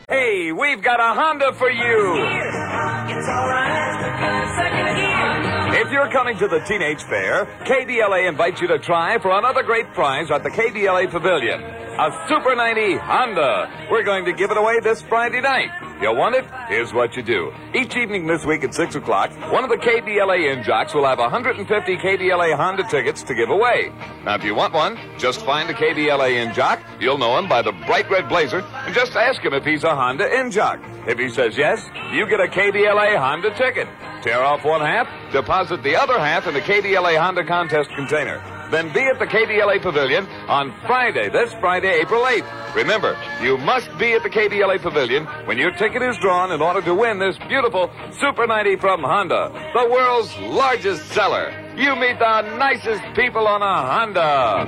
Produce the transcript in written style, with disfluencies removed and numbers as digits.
Hey, we've got a Honda for you. If you're coming to the Teenage Fair, KDLA invites you to try for another great prize at the KDLA Pavilion. A Super 90 Honda. We're going to give it away this Friday night. You want it? Here's what you do. Each evening this week at 6 o'clock, one of the KDLA in-jocks will have 150 KDLA Honda tickets to give away. Now, if you want one, just find a KDLA in-jock. You'll know him by the bright red blazer, and just ask him if he's a Honda in-jock. If he says yes, you get a KDLA Honda ticket. Tear off one half, deposit the other half in the KDLA Honda contest container. Then be at the KDLA Pavilion on Friday, this Friday, April 8th. Remember, you must be at the KDLA Pavilion when your ticket is drawn in order to win this beautiful Super 90 from Honda, the world's largest seller. You meet the nicest people on a Honda.